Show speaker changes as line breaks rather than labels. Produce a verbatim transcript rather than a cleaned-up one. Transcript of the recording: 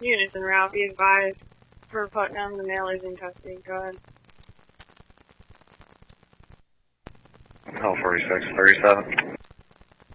Units en route, be advised. For Putnam, the male is in custody. Go ahead.
L forty-six thirty-seven.